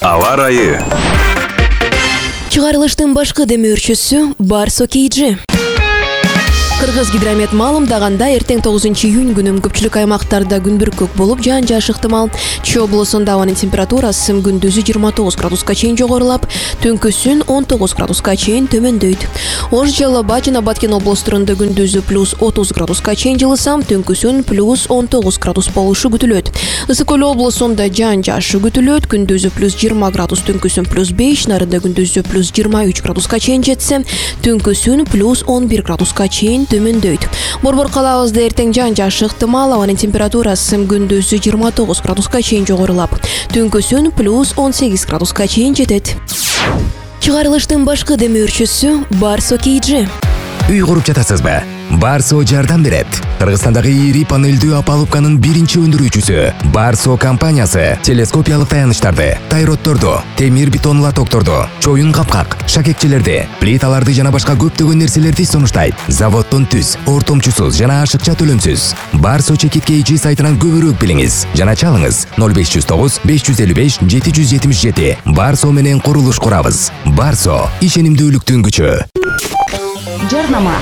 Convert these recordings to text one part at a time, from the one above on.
Аба ырайы. Чыгарылыштын башкы демөөрчүсү Барсо KG. Кыргыз гидромет маалымдаганда эртең 9 июнь күнү көпчүлүк аймактарда күн бүркөк болуп, жаан-жаш ыктымал. Чүй облусунда ауанын температурасы күндүзү 29 градуска чейин жогорулап, түнкүсүн 19 градуска чейин төмөндөйт. Ош жана Бажына Баткен облустарында күндүзү плюс 30 градуска чейин жылысам, түнкүсүн плюс 19 градус болушу күтүлөт. Ысык Көл облусунда жаан-жаш күтүлөт, күндүзү плюс 20 градус, түнкүсүн плюс 5, нарында күндүзү плюс 23 градуска чейин жетсе, түнкүсүн плюс 11 градуска чейин төмөндөйт. Борбор калабызда эртең жаан-жаш ыктымал, ауанын температурасы күндүзү 29 градуска чейин жогорулап, түнкүсүн плюс 18 градуска чейин жетет. Чыгарылыштын башкы демөөрчүсү Барсо KG. Үй куруп жатасызбы? Барсо жардам берет. Кыргызстандагы ири панелдүү опалубканын биринчи өндүрүүчүсү Барсо компаниясы телескопиялык таянычтарды, тайротторду, темир бетон лотокторду, чоюн капкак, шакекчелерди, плиталарды жана башка көптөгөн нерселерди сунуштайт. Заводдон түз, ортомчусуз жана ашыкча төлөмсүз. Барсо Чекит KG сайтынан көбүрөөк билиңиз жана чалыңыз 0509 555 777. Барсо менен курулуш курабыз. Барсо ишенимдүүлүктүн күчү. Жарнама.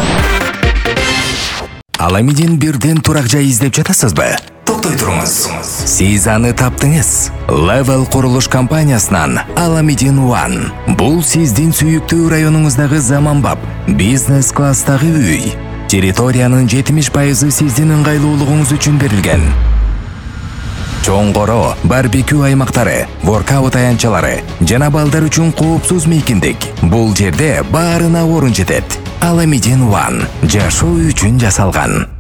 Аламидин бирден турак жай издеп жатасызбы? Токтой туруңуз. Сиз аны таптыңыз. Level курулуш компаниясынан Аламидин One. Бул сиздин сүйүктүү районуңуздагы заманбап бизнес класстагы үй. Территориянын 70% сиздин ыңгайлуулугуңуз үчүн берилген. Чоңгоро, барбекю аймактары, воркаут аянтчалары жана балдар үчүн коопсуз мейкиндик. Бул жерде баарына орун жетет. Аламидин One жашоо үчүн жасалган.